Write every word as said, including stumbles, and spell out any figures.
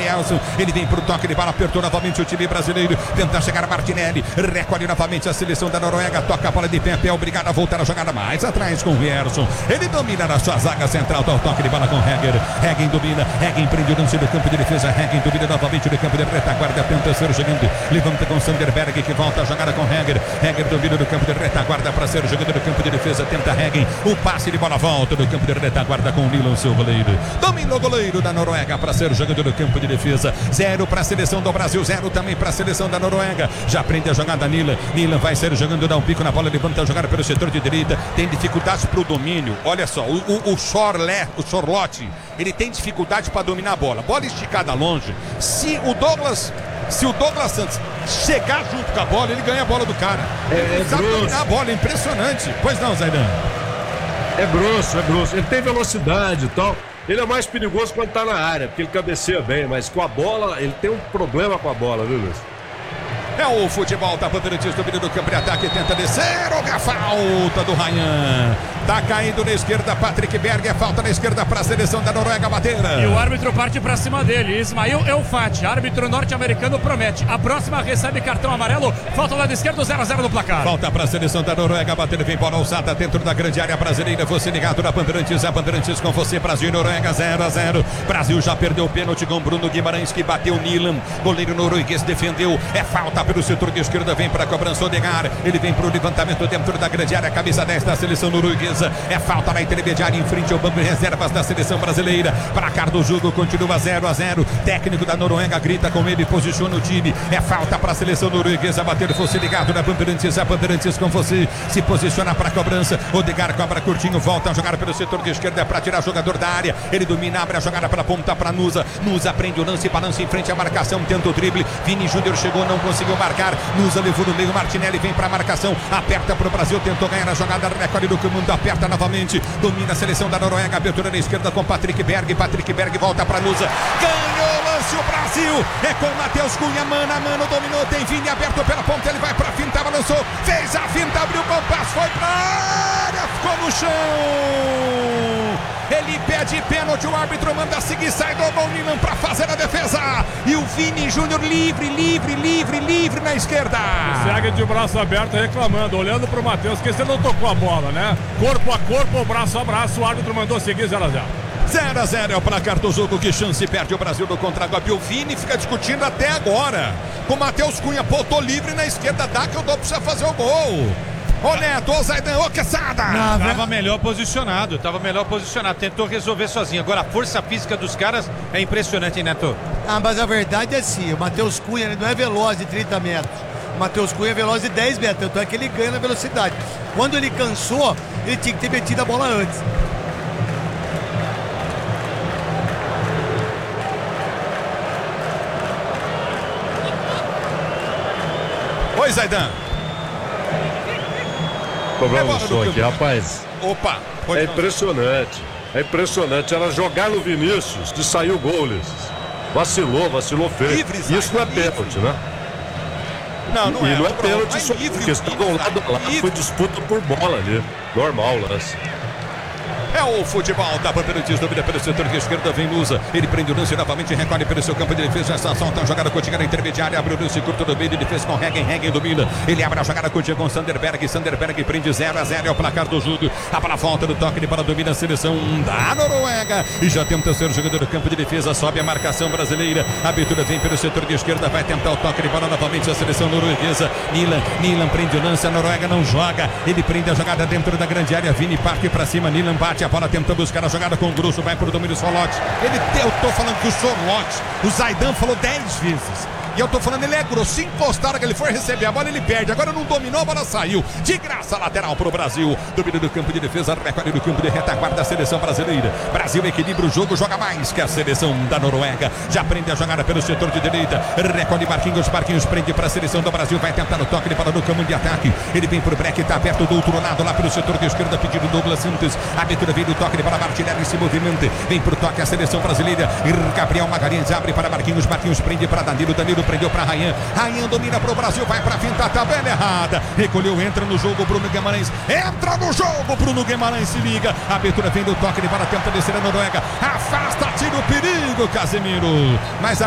Elielson, ele vem pro toque de bola, apertou novamente o time brasileiro, tenta chegar a Martinelli, recolhe novamente a seleção da Noruega, toca a bola de pé, pé, obrigado a voltar a jogada mais atrás com o Rierson, ele domina na sua zaga central, dá o toque de bola com Heger, Heger domina, Heger prende o lance do campo de defesa, Heger domina novamente no campo de retaguarda, tenta ser chegando, levanta com Sanderberg que volta a jogada com Heger, Heger domina no campo de retaguarda para ser jogando no campo de defesa, tenta Heger, o passe de bola volta no campo de retaguarda com o Nilan, seu goleiro, domina o goleiro da Noruega para ser jogando no campo de defesa, zero para a seleção do Brasil, zero também para a seleção da Noruega, já prende a jogada Nilan, Nilan vai ser jogando, dá um pico na bola, levanta a jogada pelo setor de direita, tem dificuldades para o domínio, olha só, o, o, o, Chorlé, o Chorlote, ele tem dificuldade para dominar a bola, bola esticada longe, se o Douglas Se o Douglas Santos chegar junto com a bola, ele ganha a bola do cara. Ele é sabe grosso. dominar a bola, é impressionante. Pois não, Zaidan? É grosso, é grosso. Ele tem velocidade e tal. Ele é mais perigoso quando tá na área, porque ele cabeceia bem, mas com a bola, ele tem um problema com a bola, viu, Luiz? É o futebol da Bandeirantes, domínio do campo de ataque, tenta descer, houve a falta do Ryan. Tá caindo na esquerda, Patrick Berg, é falta na esquerda para a seleção da Noruega bater. E o árbitro parte para cima dele, Ismael Elfati, árbitro norte-americano, promete. A próxima recebe cartão amarelo, falta lá da esquerda, zero a zero no placar. Falta para a seleção da Noruega bater, vem bola alçada dentro da grande área brasileira, você ligado na Bandeirantes, a Bandeirantes com você, Brasil e Noruega, zero a zero. Brasil já perdeu o pênalti com Bruno Guimarães, que bateu o Nilan, goleiro norueguês defendeu, é falta pelo setor de esquerda, vem para a cobrança Odegaard, ele vem para o levantamento dentro da grande área, camisa dez da seleção norueguesa, é falta na intermediária em frente ao banco de reservas da seleção brasileira, placar do jogo continua zero a zero, técnico da Noruega grita com ele, posiciona o time, é falta para a seleção norueguesa bater, você ligado na Bandeirantes, a Bandeirantes com você, se posiciona para a cobrança, Odegaard cobra curtinho, volta a jogar pelo setor de esquerda para tirar jogador da área, ele domina, abre a jogada para ponta para Nusa, Nusa prende o lance, balança em frente à marcação, tenta o drible, Vini Júnior chegou, não conseguiu marcar, Nusa levou no meio, Martinelli vem para a marcação, aperta para o Brasil, tentou ganhar a jogada, recolhe do comando, aperta novamente, domina a seleção da Noruega, abertura na esquerda com Patrick Berg, Patrick Berg volta para Nusa, ganhou o lance o Brasil, é com Matheus Cunha, mano a mano, dominou, tem Vini aberto pela ponta, ele vai para a finta, balançou, fez a finta, abriu o bom passo, foi para a área, ficou no chão, ele pede pênalti, o árbitro manda seguir, sai do gol, Nilan para fazer a defesa, e o Vini Júnior livre, livre, livre, livre na esquerda. Segue de braço aberto reclamando, olhando pro Matheus, que você não tocou a bola, né? Corpo a corpo, braço a braço, o árbitro mandou seguir zero a zero. zero a zero é o placar do jogo, que chance perde o Brasil do contra-golpe. O Vini fica discutindo até agora com o Matheus Cunha, pô, tô livre na esquerda, dá que eu dou pra você fazer o gol. Ô Neto, ô Zaidan, ô Quesada. Tava melhor posicionado, tava melhor posicionado, tentou resolver sozinho. Agora a força física dos caras é impressionante, hein, Neto? Ah, mas a verdade é assim, o Matheus Cunha ele não é veloz de trinta metros. O Matheus Cunha é veloz de dez metros, tanto é que ele ganha na velocidade. Quando ele cansou, ele tinha que ter metido a bola antes. Oi, Zaidan. Problema no som aqui, rapaz. Opa, é impressionante. É impressionante. Era jogar no Vinícius que saiu o gol, Ulisses. Vacilou, vacilou feio. Livre, Zaidan, isso não é pênalti, né? Não, não e é. não é Não, pênalti, mas só livre, porque está do livre, lado a lado, livre. foi disputa por bola ali. Normal o lance. É o futebol da Bandeirantes, domina pelo setor de esquerda, vem Nusa, ele prende o lance novamente, recolhe pelo seu campo de defesa, essa solta a jogada contínua na intermediária, abre o lance curto do meio de defesa com Hegen, Hegen domina, ele abre a jogada contínua com Sanderberg, Sanderberg prende zero a zero, é o placar do jogo, a bola volta do toque de bola, domina a seleção da Noruega, e já tenta ser o jogador do campo de defesa, sobe a marcação brasileira, a abertura vem pelo setor de esquerda, vai tentar o toque de bola novamente a seleção norueguesa, Nilan, Nilan prende o lance, a Noruega não joga, ele prende a jogada dentro da grande área, Vini parte para cima, Nilan bate a bola, tenta buscar a jogada com o Grosso, vai pro domínio Sorlote. Ele, eu tô falando que o Sorlote, o Zaidan falou dez vezes. E eu tô falando, ele é grosso. Se encostar que ele for receber a bola, ele perde. Agora não dominou, a bola saiu. De graça, lateral pro Brasil. Domínio do campo de defesa, recolhe do campo de retaguarda da seleção brasileira. Brasil equilibra o jogo, joga mais que a seleção da Noruega. Já prende a jogada pelo setor de direita. Recolhe Marquinhos, Marquinhos prende para a seleção do Brasil. Vai tentar o toque de bola no campo de ataque. Ele vem pro break, tá perto do outro lado, lá pelo setor de esquerda, pedido Douglas Santos. A abertura vem do toque de bola, Martinelli se movimenta. Vem pro toque a seleção brasileira. Gabriel Magalhães abre para Marquinhos, Marquinhos prende para Danilo, Danilo prendeu para Ryan. Ryan domina para o Brasil, vai para a finta, tabela errada. Recolheu, entra no jogo, Bruno Guimarães. Entra no jogo, Bruno Guimarães se liga. A abertura vem do toque de bola, tenta descer a Noruega. Afasta, tira o perigo, Casemiro. Mas a